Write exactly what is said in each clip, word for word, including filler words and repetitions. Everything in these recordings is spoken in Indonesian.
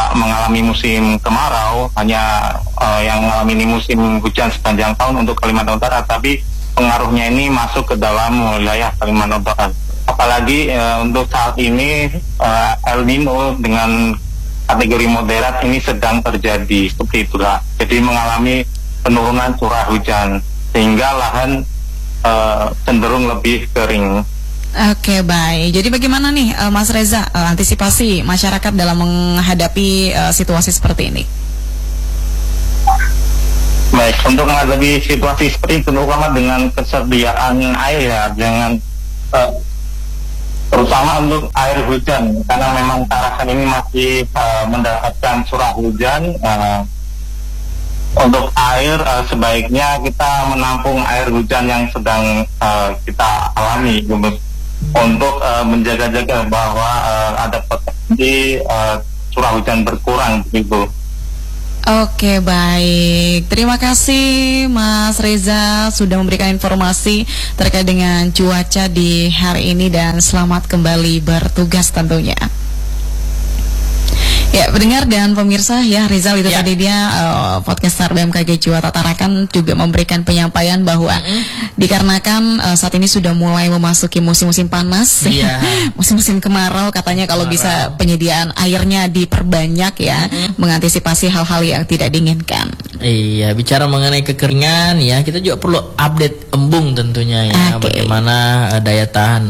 tidak mengalami musim kemarau, hanya uh, yang mengalami musim hujan sepanjang tahun untuk Kalimantan Utara, tapi pengaruhnya ini masuk ke dalam wilayah Kalimantan Utara. Apalagi uh, untuk saat ini uh, El Nino dengan kategori moderat ini sedang terjadi, seperti itulah. Jadi mengalami penurunan curah hujan sehingga lahan uh, cenderung lebih kering. Oke, baik. Jadi bagaimana nih uh, Mas Reza uh, antisipasi masyarakat dalam menghadapi uh, situasi seperti ini? Baik, untuk menghadapi situasi seperti itu, terutama dengan kesediaan air ya, dengan uh, terutama untuk air hujan, karena memang Tarakan ini masih uh, mendapatkan curah hujan. Uh, untuk air uh, sebaiknya kita menampung air hujan yang sedang uh, kita alami, untuk uh, menjaga-jaga bahwa uh, ada potensi uh, curah hujan berkurang begitu. Oke, baik. Terima kasih Mas Reza sudah memberikan informasi terkait dengan cuaca di hari ini dan selamat kembali bertugas tentunya. Ya, pendengar dan pemirsa, ya Rizal itu ya. Tadi dia uh, podcaster B M K G Cuaca Tarakan juga memberikan penyampaian bahwa mm-hmm. dikarenakan uh, saat ini sudah mulai memasuki musim-musim panas, yeah. musim-musim kemarau, katanya kalau kemarau. Bisa penyediaan airnya diperbanyak ya, mm-hmm. mengantisipasi hal-hal yang tidak diinginkan. Iya, bicara mengenai kekeringan ya, kita juga perlu update embung tentunya ya, okay. bagaimana uh, daya tahan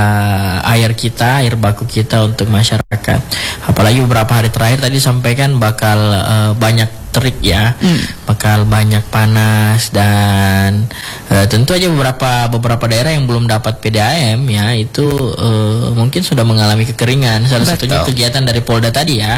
uh, air kita, air baku kita untuk masyarakat. Apalagi beberapa hari terakhir tadi sampaikan bakal uh, banyak terik ya, hmm. bakal banyak panas dan uh, tentu aja beberapa beberapa daerah yang belum dapat P D A M ya itu uh, mungkin sudah mengalami kekeringan. Salah Betul. Satunya kegiatan dari Polda tadi ya,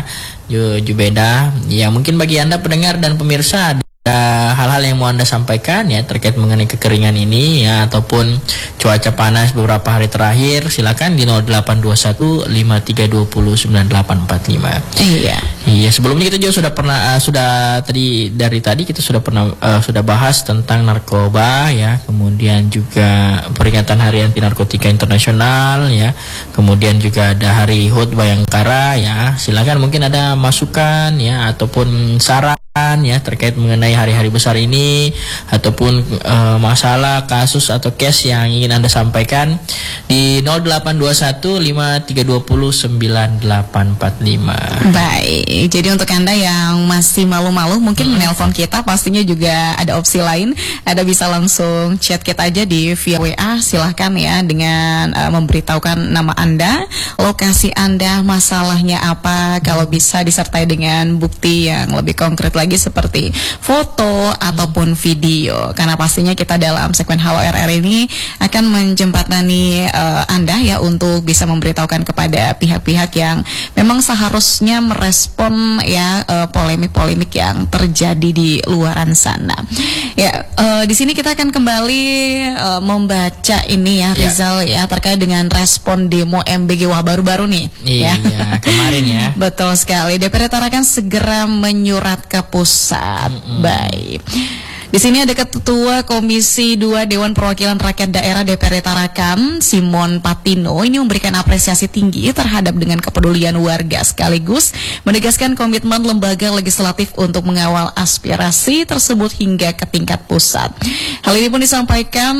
Jubeda. Ya mungkin bagi Anda pendengar dan pemirsa ada hal-hal yang mau Anda sampaikan ya terkait mengenai kekeringan ini ya ataupun cuaca panas beberapa hari terakhir, silakan di nol delapan dua satu lima tiga dua nol sembilan delapan empat lima. Iya. Iya, sebelumnya kita juga sudah pernah uh, sudah tadi dari tadi kita sudah pernah uh, sudah bahas tentang narkoba ya, kemudian juga peringatan Hari Anti Narkotika Internasional ya. Kemudian juga ada Hari H U T Bayangkara ya. Silakan mungkin ada masukan ya ataupun saran ya terkait mengenai hari-hari besar ini ataupun uh, masalah kasus atau case yang ingin Anda sampaikan di nol delapan dua satu lima tiga dua nol sembilan delapan empat lima. Baik, jadi untuk Anda yang masih malu-malu mungkin hmm. menelpon kita, pastinya juga ada opsi lain. Anda bisa langsung chat kita aja di via W A, silahkan ya dengan uh, memberitahukan nama Anda, lokasi Anda, masalahnya apa, kalau bisa disertai dengan bukti yang lebih konkret lagi seperti foto ataupun video, karena pastinya kita dalam segmen Halo R R ini akan menjembatani uh, Anda ya untuk bisa memberitahukan kepada pihak-pihak yang memang seharusnya merespon ya uh, polemik-polemik yang terjadi di luaran sana. Ya, uh, di sini kita akan kembali uh, membaca ini ya Rizal ya. ya terkait dengan respon demo M B G wah baru-baru nih. Iya, ya. kemarin ya. Betul sekali. D P R Tarakan segera menyurat ke pusat. Mm-hmm. Baik. Di sini ada Ketua Komisi dua Dewan Perwakilan Rakyat Daerah D P R Tarakan, Simon Patino, ini memberikan apresiasi tinggi terhadap dengan kepedulian warga sekaligus menegaskan komitmen lembaga legislatif untuk mengawal aspirasi tersebut hingga ke tingkat pusat. Hal ini pun disampaikan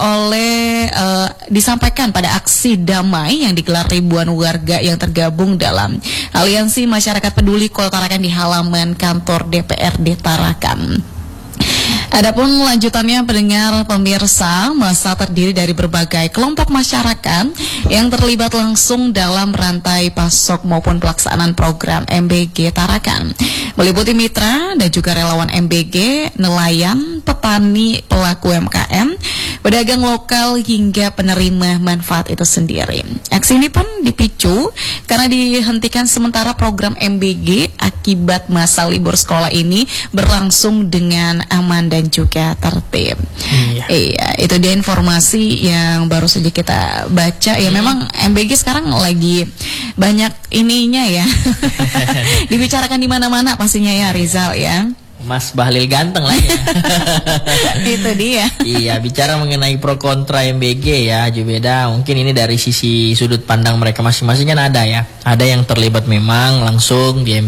oleh uh, disampaikan pada aksi damai yang digelar ribuan warga yang tergabung dalam Aliansi Masyarakat Peduli Kota Tarakan di halaman kantor D P R D Tarakan. Adapun lanjutannya pendengar pemirsa, masa terdiri dari berbagai kelompok masyarakat yang terlibat langsung dalam rantai pasok maupun pelaksanaan program M B G Tarakan, meliputi mitra dan juga relawan M B G, nelayan, petani, pelaku U M K M, pedagang lokal hingga penerima manfaat itu sendiri. Aksi ini pun dipicu karena dihentikan sementara program M B G akibat masa libur sekolah ini berlangsung dengan aman dan juga tertib. Iya. Iya, itu dia informasi yang baru saja kita baca. Ya, hmm. memang M B G sekarang lagi banyak ininya ya. Dibicarakan di mana-mana pastinya ya Rizal ya. Mas Bahlil ganteng lah ya. Itu dia. Iya, bicara mengenai pro kontra M B G ya, Jubeda, mungkin ini dari sisi sudut pandang mereka masing-masing kan ada ya. Ada yang terlibat memang langsung di M